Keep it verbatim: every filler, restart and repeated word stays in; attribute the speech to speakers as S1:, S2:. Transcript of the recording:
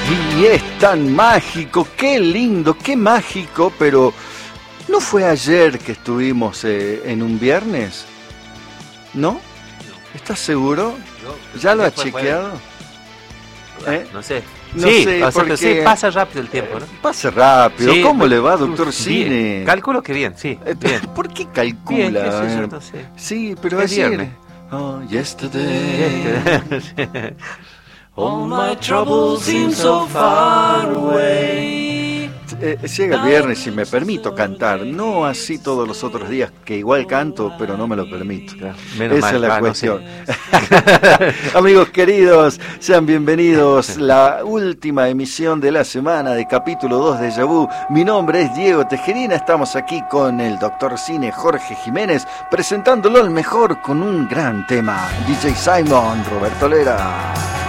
S1: Y es tan mágico, qué lindo, qué mágico, pero ¿no fue ayer que estuvimos eh, en un viernes? ¿No? ¿Estás seguro?
S2: Yo,
S1: ¿Ya lo has
S2: fue,
S1: chequeado?
S2: Fue,
S1: ¿Eh?
S2: No sé.
S1: No
S2: sí,
S1: sé,
S2: o sea,
S1: porque...
S2: sí, pasa rápido el tiempo, ¿no?
S1: Pasa rápido.
S2: Sí,
S1: ¿Cómo
S2: pero,
S1: le va, doctor
S2: bien.
S1: Cine?
S2: Calculo que bien, sí. Bien.
S1: ¿Por qué calcula?
S2: Bien, qué sé yo, no sé.
S1: Sí, pero
S2: Es
S1: ayer...
S2: viernes.
S1: Oh, yesterday.
S3: All my troubles seem so far away.
S1: Eh, llega el viernes y me permito cantar, no así todos los otros días, que igual canto, pero no me lo permito.
S2: Menos
S1: Esa
S2: mal,
S1: es la
S2: ah,
S1: cuestión.
S2: No sé.
S1: Amigos queridos, sean bienvenidos. La última emisión de la semana de capítulo dos de Déjà Vu. Mi nombre es Diego Tejerina. Estamos aquí con el doctor Cine Jorge Jiménez, presentándolo al mejor con un gran tema. D J Simon, Roberto Lera.